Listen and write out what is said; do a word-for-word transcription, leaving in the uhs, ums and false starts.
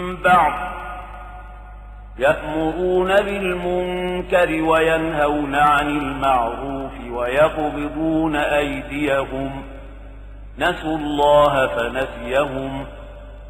بعض يأمرون بالمنكر وينهون عن المعروف ويقبضون أيديهم نسوا الله فنسيهم